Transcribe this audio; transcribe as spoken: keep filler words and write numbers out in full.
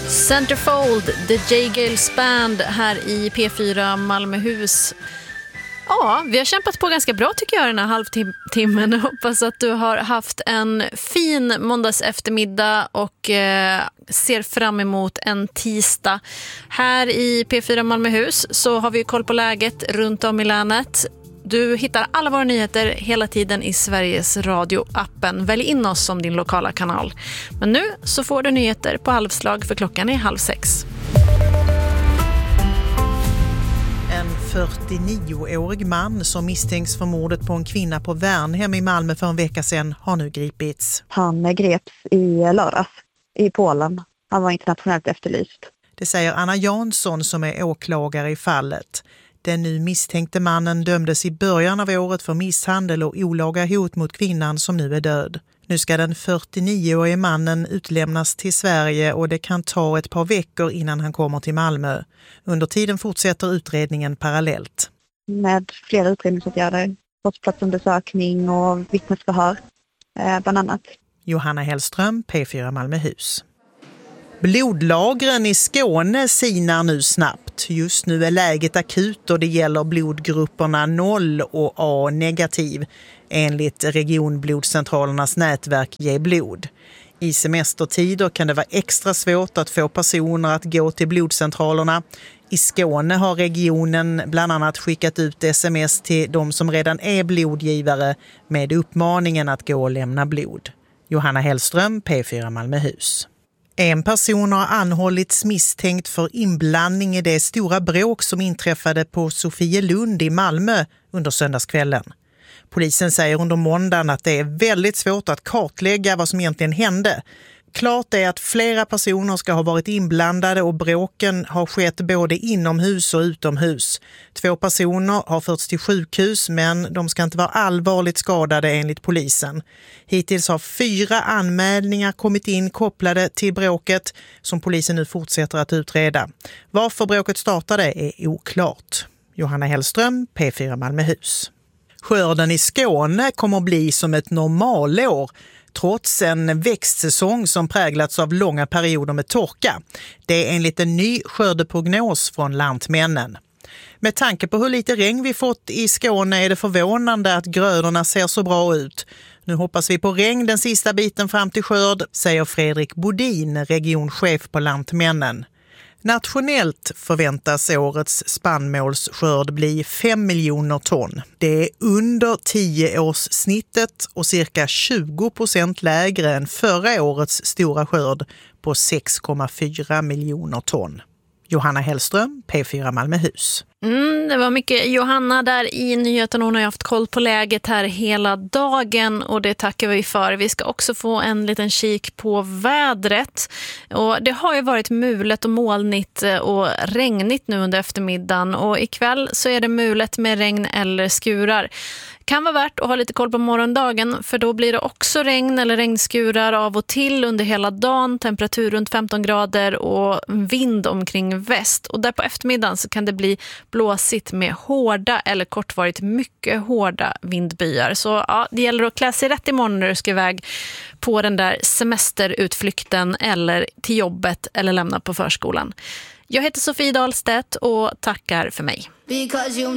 Centerfold, The J. Gales Band här i P fyra Malmöhus. Ja, vi har kämpat på ganska bra tycker jag den här halvtimmen. Hoppas att du har haft en fin måndags eftermiddag och eh, ser fram emot en tisdag. Här i P fyra Malmöhus så har vi koll på läget runt om i länet. Du hittar alla våra nyheter hela tiden i Sveriges Radio-appen. Välj in oss som din lokala kanal. Men nu så får du nyheter på halvslag för klockan är halv sex. En fyrtionioårig man som misstänks för mordet på en kvinna på Värnhem i Malmö för en vecka sedan har nu gripits. Han greps i lördags i Polen. Han var internationellt efterlyst. Det säger Anna Jansson som är åklagare i fallet. Den nu misstänkte mannen dömdes i början av året för misshandel och olaga hot mot kvinnan som nu är död. Nu ska den fyrtionioårige mannen utlämnas till Sverige och det kan ta ett par veckor innan han kommer till Malmö. Under tiden fortsätter utredningen parallellt. Med flera utredningsåtgärder, brottsplatsundersökning och vittnesförhör eh, bland annat. Johanna Hellström, P fyra Malmöhus. Blodlagren i Skåne sinar nu snabbt. Just nu är läget akut och det gäller blodgrupperna noll och A negativ enligt regionblodcentralernas nätverk Ge blod. I semestertider kan det vara extra svårt att få personer att gå till blodcentralerna. I Skåne har regionen bland annat skickat ut sms till de som redan är blodgivare med uppmaningen att gå och lämna blod. Johanna Hellström, P fyra Malmöhus. En person har anhållits misstänkt för inblandning i det stora bråk som inträffade på Sofielund i Malmö under söndagskvällen. Polisen säger under måndagen att det är väldigt svårt att kartlägga vad som egentligen hände. Klart är att flera personer ska ha varit inblandade och bråken har skett både inomhus och utomhus. Två personer har förts till sjukhus men de ska inte vara allvarligt skadade enligt polisen. Hittills har fyra anmälningar kommit in kopplade till bråket som polisen nu fortsätter att utreda. Varför bråket startade är oklart. Johanna Hellström, P fyra Malmöhus. Skörden i Skåne kommer att bli som ett normalår trots en växtsäsong som präglats av långa perioder med torka. Det är enligt en ny skördeprognos från Lantmännen. Med tanke på hur lite regn vi fått i Skåne är det förvånande att grödorna ser så bra ut. Nu hoppas vi på regn den sista biten fram till skörd, säger Fredrik Bodin, regionchef på Lantmännen. Nationellt förväntas årets spannmålsskörd bli fem miljoner ton. Det är under tio års snittet och cirka tjugo procent lägre än förra årets stora skörd på sex komma fyra miljoner ton. Johanna Hellström, P fyra Malmöhus. Mm, det var mycket Johanna där i nyheten. Hon har haft koll på läget här hela dagen och det tackar vi för. Vi ska också få en liten kik på vädret. Och det har ju varit mulet och molnigt och regnigt nu under eftermiddagen och ikväll så är det mulet med regn eller skurar. Kan vara värt att ha lite koll på morgondagen för då blir det också regn eller regnskurar av och till under hela dagen. Temperatur runt femton grader och vind omkring väst. Och där på eftermiddagen så kan det bli blåsigt med hårda eller kortvarigt mycket hårda vindbyar. Så ja, det gäller att klä sig rätt imorgon när du ska iväg på den där semesterutflykten eller till jobbet eller lämna på förskolan. Jag heter Sofie Dahlstedt och tackar för mig.